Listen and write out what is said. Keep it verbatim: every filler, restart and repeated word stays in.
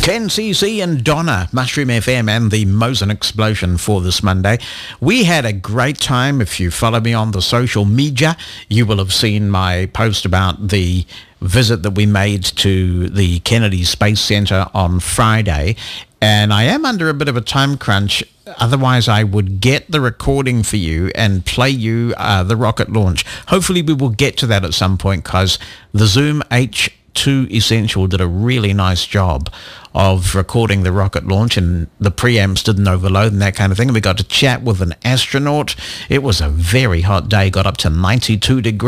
Ken C C and Donna, Mushroom F M and the Mosen Explosion for this Monday. We had a great time. If you follow me on the social media, you will have seen my post about the visit that we made to the Kennedy Space Center on Friday. And I am under a bit of a time crunch. Otherwise, I would get the recording for you and play you uh, the rocket launch. Hopefully, we will get to that at some point because the Zoom H two Essential did a really nice job of recording the rocket launch, and the preamps didn't overload and that kind of thing. And we got to chat with an astronaut. It was a very hot day, got up to ninety-two degrees.